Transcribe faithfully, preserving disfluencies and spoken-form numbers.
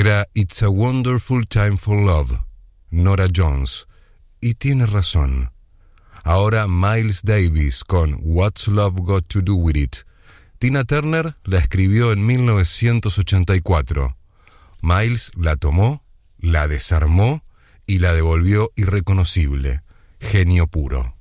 Era It's a Wonderful Time for Love, Norah Jones, y tiene razón. Ahora Miles Davis con What's Love Got to Do With It. Tina Turner la escribió en mil novecientos ochenta y cuatro. Miles la tomó, la desarmó y la devolvió irreconocible. Genio puro.